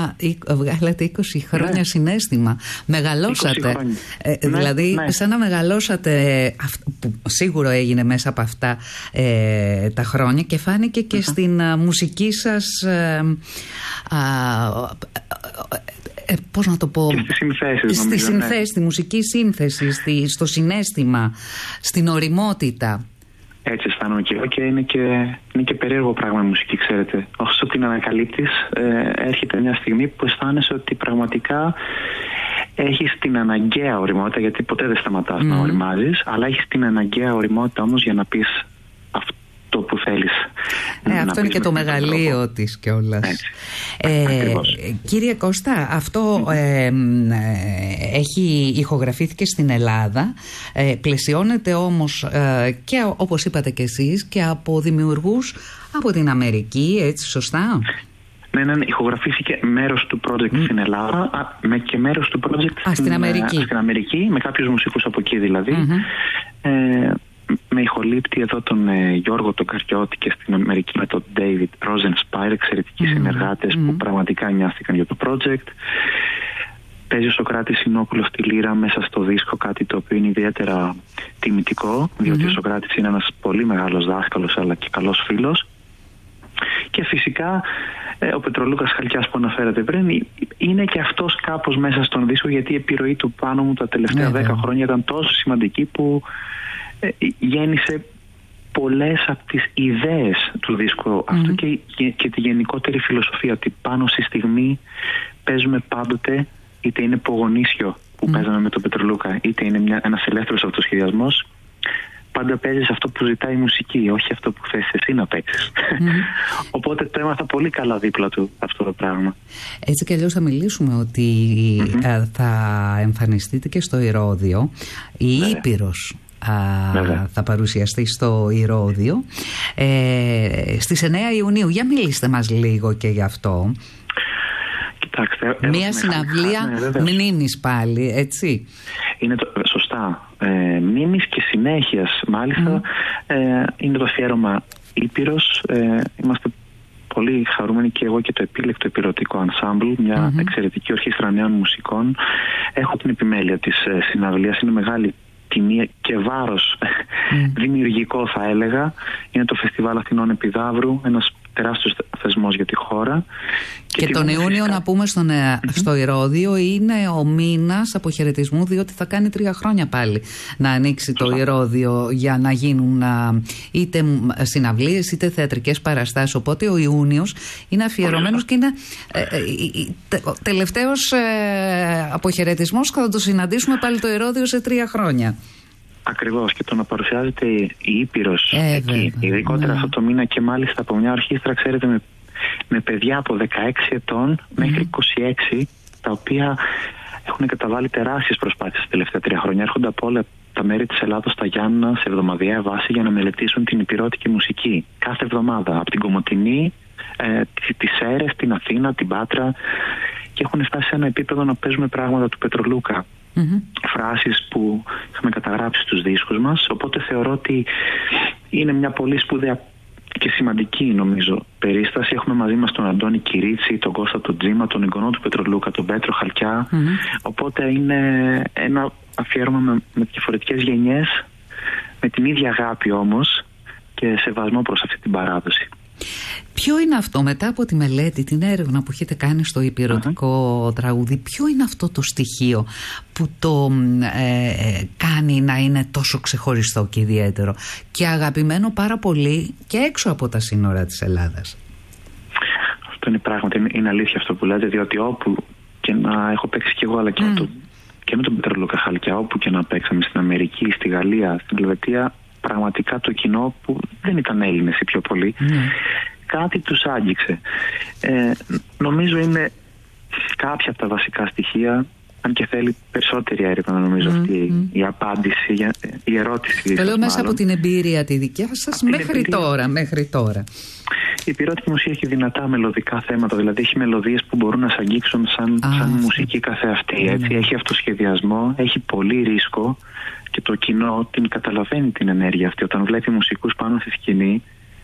βγάλατε 20 χρόνια συναίσθημα. Μεγαλώσατε. Δηλαδή, σαν να μεγαλώσατε, που σίγουρο έγινε μέσα από αυτά τα χρόνια, και φάνηκε και στην μουσική σας, πώς να το πω, στη συνθέση, στη μουσική σύνθεση, στο συναίσθημα, στην ωριμότητα. Έτσι αισθάνομαι και εγώ, και είναι και περίεργο πράγμα η μουσική, ξέρετε. Όσο την ανακαλύπτεις, έρχεται μια στιγμή που αισθάνεσαι ότι πραγματικά έχεις την αναγκαία ωριμότητα, γιατί ποτέ δεν σταματάς να ωριμάζεις, αλλά έχεις την αναγκαία ωριμότητα όμως για να πεις αυτό που θέλεις. Αυτό είναι και το μεγαλείο της κιόλας. Κύριε Κώστα, αυτό ηχογραφήθηκε στην Ελλάδα, πλαισιώνεται όμως και, όπως είπατε και εσείς, και από δημιουργούς από την Αμερική, έτσι σωστά? Ναι, ηχογραφήθηκε μέρος του project στην Ελλάδα και μέρος του project στην Αμερική, με κάποιους μουσικούς από εκεί δηλαδή. Με ηχολήπτη εδώ τον Γιώργο τον Καριώτη, και στην Αμερική με τον David Rosenspire, εξαιρετικοί συνεργάτες που πραγματικά νοιάστηκαν για το project. Παίζει ο Σωκράτης Συνόπουλος στη λύρα μέσα στο δίσκο, κάτι το οποίο είναι ιδιαίτερα τιμητικό, διότι ο Σωκράτης είναι ένας πολύ μεγάλος δάσκαλος αλλά και καλός φίλος. Και φυσικά ο Πετρολούκας Χαλκιάς που αναφέρατε πριν είναι και αυτός κάπως μέσα στον δίσκο, γιατί η επιρροή του πάνω μου τα τελευταία 10 χρόνια ήταν τόσο σημαντική που γέννησε πολλές από τις ιδέες του δίσκου αυτού και τη γενικότερη φιλοσοφία, ότι πάνω στη στιγμή παίζουμε πάντοτε, είτε είναι πογονίσιο που παίζαμε με τον Πετρολούκα, είτε είναι ένας ελεύθερος αυτοσχεδιασμός, πάντα παίζεις αυτό που ζητάει η μουσική, όχι αυτό που θες εσύ να παίξεις. Οπότε το έμαθα πολύ καλά δίπλα του αυτό το πράγμα. Έτσι κι αλλιώς θα μιλήσουμε ότι θα εμφανιστείτε και στο Ηρώδειο. Η Ήπειρος θα παρουσιαστεί στο Ηρώδειο στις 9 Ιουνίου. Για μιλήστε μας λίγο και γι' αυτό. Κοιτάξτε, μια συναυλία μνήμης πάλι, έτσι? Είναι σωστά. Μνήμης και συνέχειας μάλιστα. Είναι το αφιέρωμα Ήπειρος. Είμαστε πολύ χαρούμενοι, και εγώ και το επίλεκτο υπηρετικό ενσάμπλ, μια εξαιρετική ορχήστρα νέων μουσικών. Έχω την επιμέλεια της συναυλίας. Είναι μεγάλη τιμή και βάρος δημιουργικό, θα έλεγα. Είναι το Φεστιβάλ Αθηνών Επιδαύρου, ένας τεράστιος θεσμός για τη χώρα. Και τον Ιούνιο, να πούμε, στο Ηρώδειο είναι ο μήνας αποχαιρετισμού, διότι θα κάνει 3 χρόνια πάλι να ανοίξει το Ηρώδειο, για να γίνουν είτε συναυλίες είτε θεατρικές παραστάσεις. Οπότε ο Ιούνιος είναι αφιερωμένος και είναι ο τελευταίος αποχαιρετισμός, και θα το συναντήσουμε πάλι το Ηρώδειο σε 3 χρόνια. Ακριβώς, και το να παρουσιάζεται η Ήπειρος εκεί, ειδικότερα αυτό το μήνα, και μάλιστα από μια ορχήστρα, ξέρετε, με παιδιά από 16 ετών μέχρι 26, τα οποία έχουν καταβάλει τεράστιες προσπάθειες τα τελευταία 3 χρόνια. Έρχονται από όλα τα μέρη της Ελλάδος στα Γιάννενα σε εβδομαδιαία βάση για να μελετήσουν την ηπειρώτικη μουσική. Κάθε εβδομάδα, από την Κομοτηνή, τις Σέρρες, την Αθήνα, την Πάτρα, και έχουν φτάσει σε ένα επίπεδο να παίζουμε πράγματα του Πετρολούκα. Φράσεις που είχαμε καταγράψει στους δίσκους μας. Οπότε θεωρώ ότι είναι μια πολύ σπουδαία και σημαντική, νομίζω, περίσταση. Έχουμε μαζί μας τον Αντώνη Κυρίτσι, τον Κώστα τον Τζίμα, τον εγγονό του Πετρολούκα, τον Πέτρο Χαλκιά. Οπότε είναι ένα αφιέρωμα με διαφορετικές γενιές, με την ίδια αγάπη όμως και σεβασμό προς αυτή την παράδοση. Ποιο είναι αυτό, μετά από τη μελέτη, την έρευνα που έχετε κάνει στο ηπειρωτικό τραγούδι, ποιο είναι αυτό το στοιχείο που το κάνει να είναι τόσο ξεχωριστό και ιδιαίτερο και αγαπημένο πάρα πολύ και έξω από τα σύνορα της Ελλάδας? Αυτό είναι πράγματι, είναι αλήθεια αυτό που λέτε, διότι όπου και να έχω παίξει κι εγώ, αλλά και με τον Πετρολούκα Χαλκιά, όπου και να παίξαμε, στην Αμερική, στη Γαλλία, στην Ελβετία, πραγματικά το κοινό, που δεν ήταν Έλληνες ή πιο πολύ, κάτι τους άγγιξε. Νομίζω είναι κάποια από τα βασικά στοιχεία, αν και θέλει περισσότερη έρευνα, νομίζω, αυτή η απάντηση, η ερώτηση. Το λέω μέσα από την εμπειρία τη δικιά σας μέχρι τώρα. Η ηπειρώτικη μουσική έχει δυνατά μελωδικά θέματα, δηλαδή έχει μελωδίες που μπορούν να σε αγγίξουν σαν μουσική καθεαυτή. Έτσι. Έχει αυτοσχεδιασμό, έχει πολύ ρίσκο, και το κοινό την καταλαβαίνει την ενέργεια αυτή. Όταν βλέπει μουσικούς πάνω στη σκηνή,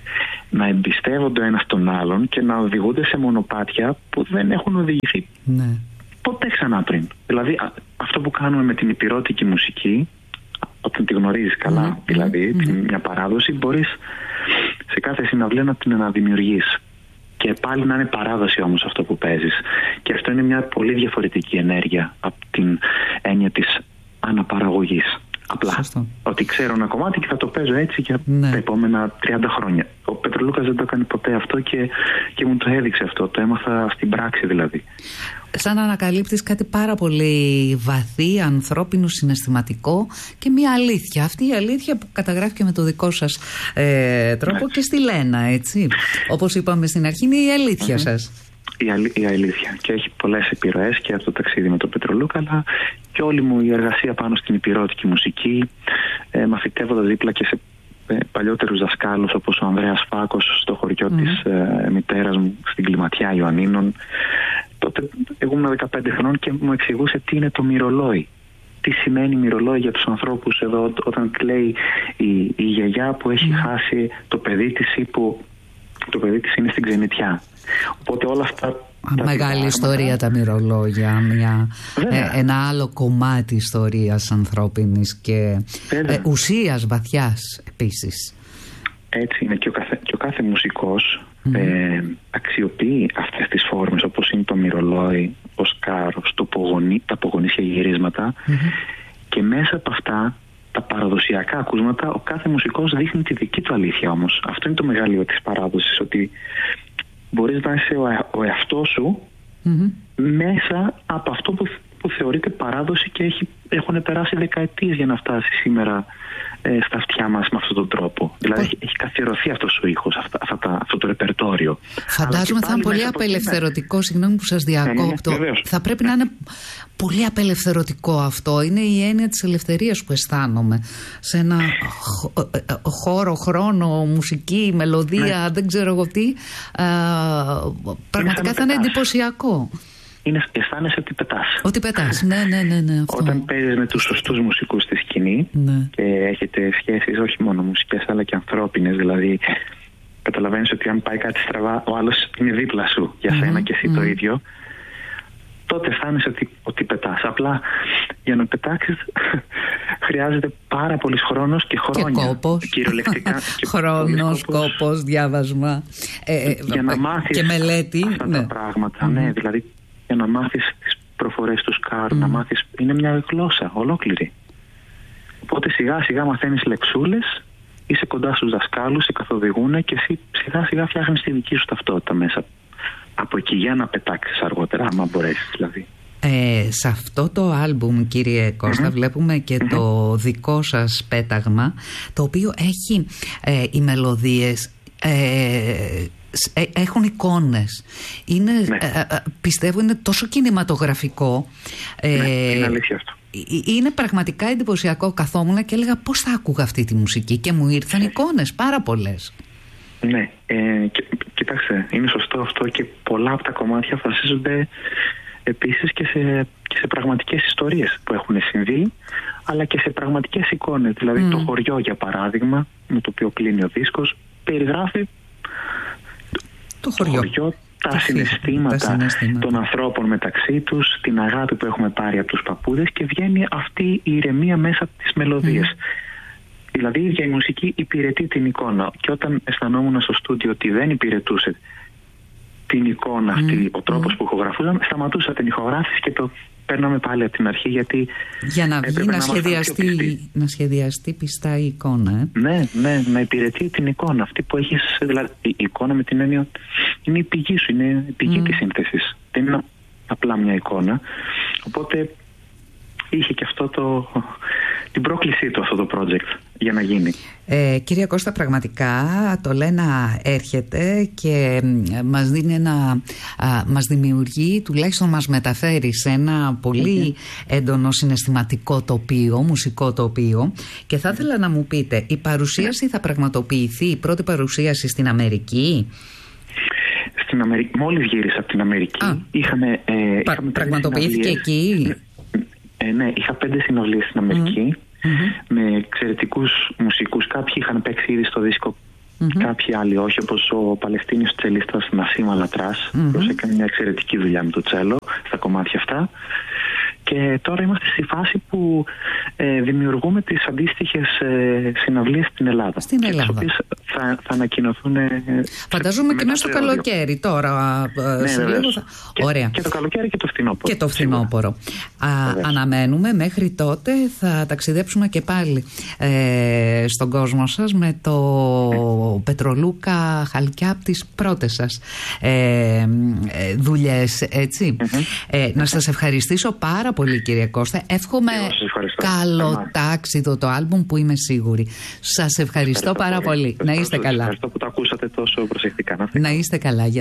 να εμπιστεύονται ο ένας τον άλλον και να οδηγούνται σε μονοπάτια που δεν έχουν οδηγηθεί ποτέ ξανά πριν. Δηλαδή αυτό που κάνουμε με την ηπειρώτικη μουσική, όταν τη γνωρίζεις καλά, δηλαδή μια παράδοση, μπορείς σε κάθε συναυλία να την αναδημιουργείς και πάλι να είναι παράδοση όμως αυτό που παίζεις. Και αυτό είναι μια πολύ διαφορετική ενέργεια από την έννοια της αναπαραγωγής. Απλά ότι ξέρω ένα κομμάτι και θα το παίζω έτσι για τα επόμενα 30 χρόνια. Ο Πετρολούκας δεν το έκανε ποτέ αυτό και μου το έδειξε αυτό. Το έμαθα στην πράξη δηλαδή. Σαν να ανακαλύπτεις κάτι πάρα πολύ βαθύ, ανθρώπινο, συναισθηματικό και μια αλήθεια. Αυτή η αλήθεια που καταγράφηκε με το δικό σας τρόπο και στη Λένα, έτσι. Όπως είπαμε στην αρχή, είναι η αλήθεια σας. Η αλήθεια. Και έχει πολλές επιρροές και από το ταξίδι με τον Πετρολούκα, αλλά και όλη μου η εργασία πάνω στην ηπειρώτικη μουσική, μαθητεύοντας δίπλα και σε παλιότερους δασκάλους όπως ο Ανδρέας Φάκος στο χωριό της μητέρας μου στην Κλιματιά Ιωαννίνων. Τότε εγώ ήμουν 15 χρονών και μου εξηγούσε τι είναι το μυρολόι. Τι σημαίνει μυρολόι για τους ανθρώπους εδώ, όταν κλαίει η γιαγιά που έχει χάσει το παιδί της ή που το παιδί της είναι στην ξενιτιά. Οπότε όλα αυτά. Μεγάλη ιστορία τα μυρολόγια, ένα άλλο κομμάτι ιστορίας ανθρώπινης και ουσίας βαθιάς επίσης. Έτσι είναι και ο κάθε μουσικός αξιοποιεί αυτές τις φόρμες, όπως είναι το μυρολόι, ο σκάρος, τα απογονίσια γυρίσματα και μέσα από αυτά τα παραδοσιακά ακούσματα ο κάθε μουσικός δείχνει τη δική του αλήθεια όμως. Αυτό είναι το μεγαλείο της παράδοσης, ότι μπορείς να είσαι ο εαυτός σου μέσα από αυτό που θεωρείται παράδοση και έχουν περάσει δεκαετίες για να φτάσει σήμερα στα αυτιά μας με αυτόν τον τρόπο. Δηλαδή έχει καθιερωθεί αυτός ο ήχος, αυτό το ρεπερτόριο. Φαντάζομαι θα είναι πολύ απελευθερωτικό, συγγνώμη που σας διακόπτω. Θα πρέπει να είναι πολύ απελευθερωτικό αυτό. Είναι η έννοια της ελευθερίας που αισθάνομαι. Σε ένα χώρο, χρόνο, μουσική, μελωδία, δεν ξέρω εγώ τι. Πραγματικά θα είναι εντυπωσιακό. Αισθάνεσαι ότι πετάς. Ότι πετάς, ναι. Αυτό. Όταν παίζεις με τους σωστούς μουσικούς στη σκηνή και έχετε σχέσεις όχι μόνο μουσικές αλλά και ανθρώπινες, δηλαδή καταλαβαίνεις ότι αν πάει κάτι στραβά ο άλλος είναι δίπλα σου για σένα και εσύ το ίδιο, τότε αισθάνεσαι ότι πετάς. Απλά για να πετάξεις χρειάζεται πάρα πολύς χρόνος και χρόνια. Και κόπος. Κυριολεκτικά. Χρόνος, κόπος, διάβασμα για να μάθεις και μελέτη. Αυτά τα πράγματα. Ναι, δηλαδή για να μάθεις τις προφορές του σκάρου, να μάθεις, είναι μια γλώσσα ολόκληρη. Οπότε σιγά σιγά μαθαίνεις λεξούλες, είσαι κοντά στους δασκάλους, σε καθοδηγούν και εσύ σιγά σιγά φτιάχνεις τη δική σου ταυτότητα μέσα από εκεί για να πετάξεις αργότερα, άμα μπορέσεις δηλαδή. Σε αυτό το άλμπουμ, κύριε Κώστα, βλέπουμε και το δικό σας πέταγμα, το οποίο έχει οι μελωδίες έχουν εικόνες. Είναι, πιστεύω είναι τόσο κινηματογραφικό. Είναι αλήθεια αυτό. Είναι πραγματικά εντυπωσιακό. Καθόμουν και έλεγα πώς θα άκουγα αυτή τη μουσική και μου ήρθαν εικόνες πάρα πολλές. Ναι, κοιτάξτε, είναι σωστό αυτό και πολλά από τα κομμάτια βασίζονται επίσης και σε πραγματικές ιστορίες που έχουν συμβεί, αλλά και σε πραγματικές εικόνες. Δηλαδή το χωριό, για παράδειγμα, με το οποίο κλείνει ο δίσκος, περιγράφει το χωριό, τα συναισθήματα των ανθρώπων μεταξύ τους, την αγάπη που έχουμε πάρει από τους παππούδες και βγαίνει αυτή η ηρεμία μέσα από τις μελωδίες. Δηλαδή η ίδια η μουσική υπηρετεί την εικόνα και όταν αισθανόμουν στο στούντιο ότι δεν υπηρετούσε την εικόνα αυτή, ο τρόπος που ηχογραφούσαν, σταματούσα την ηχογράφηση και το παίρναμε πάλι από την αρχή, γιατί για να βγει να σχεδιαστεί πιστά η εικόνα. Ναι, να υπηρετεί την εικόνα αυτή που έχεις, δηλαδή η εικόνα με την έννοια είναι η πηγή σου, είναι η πηγή της σύνθεσης, δεν είναι απλά μια εικόνα. Οπότε είχε και αυτό την πρόκλησή του αυτό το project για να γίνει. Κύριε Κώστα, πραγματικά το Λένα έρχεται και μας δίνει μας δημιουργεί, τουλάχιστον μας μεταφέρει σε ένα πολύ έντονο συναισθηματικό τοπίο, μουσικό τοπίο, και θα ήθελα να μου πείτε, η παρουσίαση θα πραγματοποιηθεί, η πρώτη παρουσίαση στην Αμερική? Στην Αμερική, μόλις γύρισα από την Αμερική, πραγματοποιήθηκε εκεί? Ναι, είχα 5 συναυλίες στην Αμερική με εξαιρετικούς μουσικούς. Κάποιοι είχαν παίξει ήδη στο δίσκο κάποιοι άλλοι όχι, όπως ο Παλαιστίνιος τσελίστας Νασίμ Αλατράς, που έκανε μια εξαιρετική δουλειά με το τσέλο στα κομμάτια αυτά. Και τώρα είμαστε στη φάση που δημιουργούμε τις αντίστοιχες συναυλίες στην Ελλάδα. Στην Ελλάδα. Τις οποίες θα ανακοινωθούν. Φανταζόμαι και μέσα στο καλοκαίρι τώρα. Ναι, Ωραία. Και το καλοκαίρι και το φθινόπωρο. Και το φθινόπωρο. Αναμένουμε μέχρι τότε, θα ταξιδέψουμε και πάλι στον κόσμο σας με το Πετρολούκα Χαλκιά από τις πρώτες σας δουλειές, έτσι. Να σας ευχαριστήσω πάρα πολύ, κύριε Κώστα. Εύχομαι καλό τάξιδο το άλμπουμ που είμαι σίγουρη. Σας ευχαριστώ πάρα πολύ. Να είστε καλά. Ευχαριστώ που το ακούσατε τόσο προσεκτικά. Να είστε καλά.